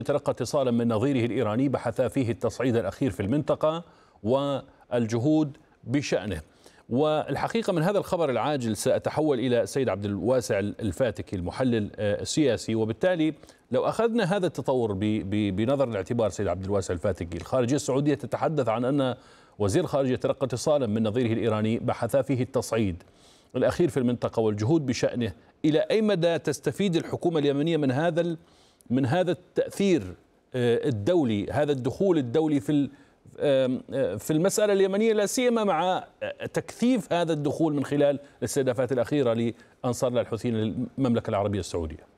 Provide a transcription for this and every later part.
تلقى اتصالا من نظيره الإيراني بحث فيه التصعيد الأخير في المنطقة والجهود بشأنه. والحقيقة من هذا الخبر العاجل سأتحول إلى السيد عبد الواسع الفاتكي المحلل السياسي، وبالتالي لو أخذنا هذا التطور بنظر الاعتبار سيد عبد الواسع الفاتكي، الخارجية السعودية تتحدث عن أن وزير الخارجية تلقى اتصالا من نظيره الإيراني بحث فيه التصعيد الأخير في المنطقة والجهود بشأنه. إلى أي مدى تستفيد الحكومة اليمنية من هذا التأثير الدولي، هذا الدخول الدولي في المسألة اليمنية، لا سيما مع تكثيف هذا الدخول من خلال الاستهدافات الأخيرة لأنصار الله الحوثيين للمملكة العربية السعودية؟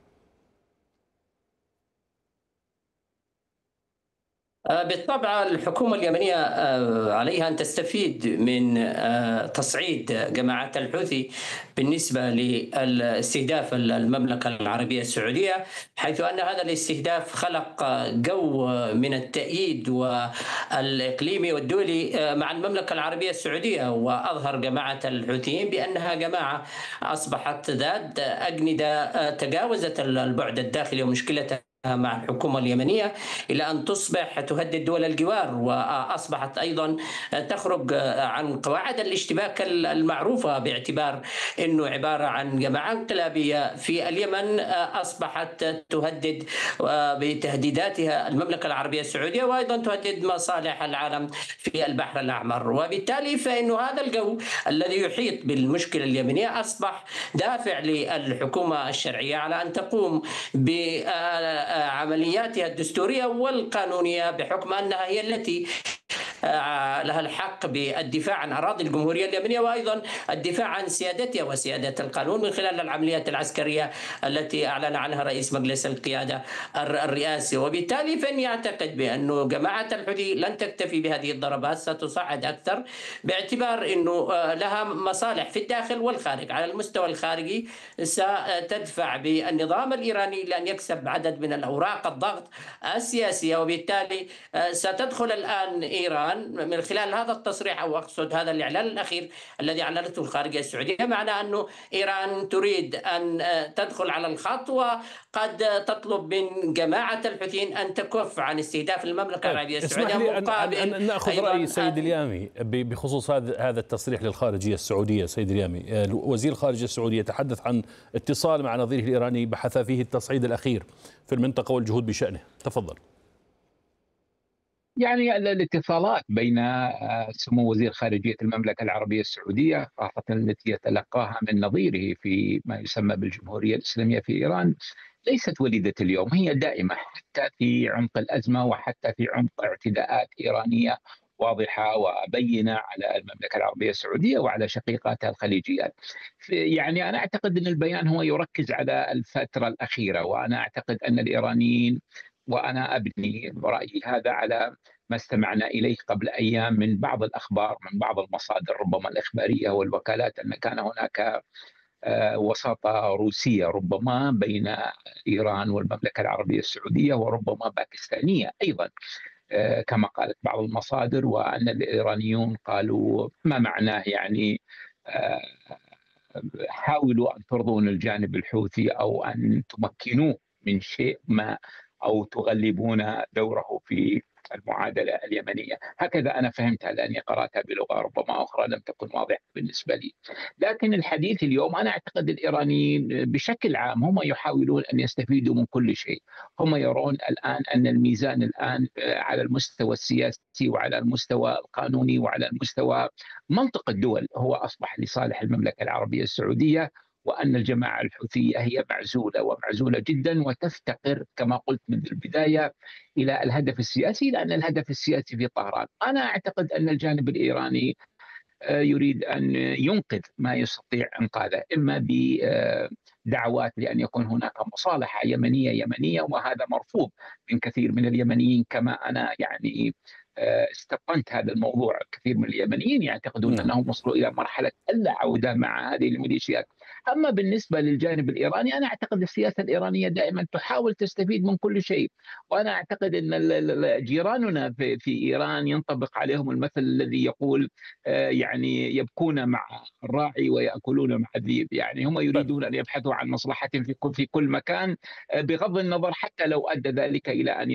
بالطبع الحكومة اليمنية عليها أن تستفيد من تصعيد جماعات الحوثي بالنسبة لاستهداف المملكة العربية السعودية، حيث أن هذا الاستهداف خلق جو من التأييد والإقليمي والدولي مع المملكة العربية السعودية، وأظهر جماعة الحوثيين بأنها جماعة أصبحت ذات أجندة تجاوزت البعد الداخلي ومشكلة مع الحكومة اليمنية إلى أن تصبح تهدد دول الجوار، وأصبحت أيضا تخرج عن قواعد الاشتباك المعروفة، باعتبار أنه عبارة عن جماعة انقلابية في اليمن أصبحت تهدد بتهديداتها المملكة العربية السعودية، وأيضا تهدد مصالح العالم في البحر الأحمر. وبالتالي فإن هذا الجو الذي يحيط بالمشكلة اليمنية أصبح دافع للحكومة الشرعية على أن تقوم بعملياتها الدستورية والقانونية، بحكم أنها هي التي لها الحق بالدفاع عن أراضي الجمهورية اليمنية، وأيضا الدفاع عن سيادتها وسيادة القانون من خلال العمليات العسكرية التي أعلن عنها رئيس مجلس القيادة الرئاسي. وبالتالي فإني أعتقد بأن جماعة الحوثي لن تكتفي بهذه الضربات، ستصعد أكثر، باعتبار أنه لها مصالح في الداخل والخارج. على المستوى الخارجي ستدفع بالنظام الإيراني لأن يكسب عدد من الأوراق الضغط السياسية، وبالتالي ستدخل الآن إيران من خلال هذا التصريح، أو أقصد هذا الإعلان الأخير الذي أعلنته الخارجية السعودية، معنى أنه إيران تريد أن تدخل على الخط، وقد تطلب من جماعة الحوثيين أن تكف عن استهداف المملكة العربية السعودية. اسمح لي أن نأخذ رأي سيد اليامي بخصوص هذا التصريح للخارجية السعودية. سيد اليامي، وزير الخارجية السعودية تحدث عن اتصال مع نظيره الإيراني بحث فيه التصعيد الأخير في المنطقة والجهود بشأنه. تفضل. يعني الاتصالات بين سمو وزير خارجية المملكة العربية السعودية، خاصة التي يتلقاها من نظيره في ما يسمى بالجمهورية الإسلامية في إيران، ليست وليدة اليوم، هي دائمة حتى في عمق الأزمة وحتى في عمق اعتداءات إيرانية واضحة وبينة على المملكة العربية السعودية وعلى شقيقاتها الخليجيات. يعني أنا أعتقد أن البيان هو يركز على الفترة الأخيرة، وأنا أعتقد أن الإيرانيين، وأنا أبني رأيي هذا على ما استمعنا إليه قبل أيام من بعض الأخبار، من بعض المصادر ربما الإخبارية والوكالات، أن كان هناك وساطة روسية ربما بين إيران والمملكة العربية السعودية، وربما باكستانية أيضا كما قالت بعض المصادر، وأن الإيرانيون قالوا ما معناه يعني حاولوا أن ترضون الجانب الحوثي أو أن تمكنوه من شيء ما، أو تغلبون دوره في المعادلة اليمنية. هكذا أنا فهمتها لأني قرأتها بلغة ربما أخرى لم تكن واضحة بالنسبة لي. لكن الحديث اليوم، أنا أعتقد الإيرانيين بشكل عام هم يحاولون أن يستفيدوا من كل شيء. هم يرون الآن أن الميزان الآن على المستوى السياسي وعلى المستوى القانوني وعلى المستوى منطق الدول هو أصبح لصالح المملكة العربية السعودية، وأن الجماعة الحوثية هي معزولة ومعزولة جدا، وتفتقر كما قلت منذ البداية إلى الهدف السياسي، لأن الهدف السياسي في طهران. أنا أعتقد أن الجانب الإيراني يريد أن ينقذ ما يستطيع إنقاذه، إما بدعوات لأن يكون هناك مصالحة يمنية، وهذا مرفوض من كثير من اليمنيين، كما أنا يعني استبقنت هذا الموضوع. كثير من اليمنيين يعتقدون أنهم وصلوا إلى مرحلة اللا عودة مع هذه الميليشيات. أما بالنسبة للجانب الإيراني، أنا أعتقد السياسة الإيرانية دائما تحاول تستفيد من كل شيء، وأنا أعتقد أن جيراننا في إيران ينطبق عليهم المثل الذي يقول يعني يبكون مع الراعي ويأكلون مع الذئب. يعني هم يريدون أن يبحثوا عن مصلحتهم في كل مكان، بغض النظر حتى لو أدى ذلك إلى أن